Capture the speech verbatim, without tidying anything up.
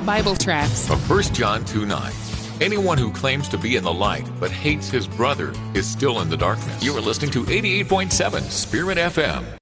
Bible tracts. Of First John two nine. Anyone who claims to be in the light but hates his brother is still in the darkness. You are listening to eighty-eight point seven Spirit F M.